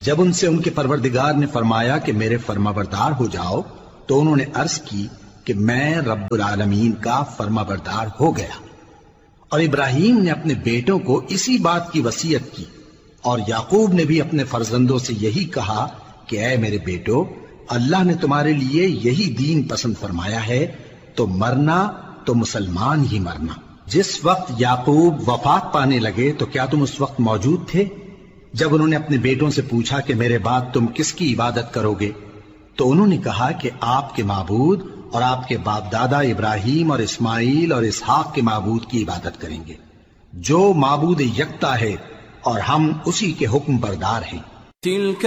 जब उनसे उनके परवरदिगार ने फरमाया कि मेरे फरमाबरदार हो जाओ, तो उन्होंने अर्ज की कि मैं रब्बुल आलमीन का फरमाबरदार हो गया। और इब्राहीम ने अपने बेटों को इसी बात की वसीयत की, और याकूब ने भी अपने फर्जंदों से यही कहा कि ऐ मेरे बेटो, अल्लाह ने तुम्हारे लिए यही दीन पसंद फरमाया है, तो मरना तो मुसलमान ही मरना। जिस वक्त याकूब वफात पाने लगे तो क्या तुम उस वक्त मौजूद थे जब उन्होंने अपने बेटों से पूछा कि मेरे बाद तुम किसकी इबादत करोगे? तो उन्होंने कहा कि आपके माबूद और आपके बाप दादा इब्राहीम और इस्माइल और इसहाक के माबूद की इबादत करेंगे, जो माबूद यकता है और हम उसी के हुक्म बरदार हैं।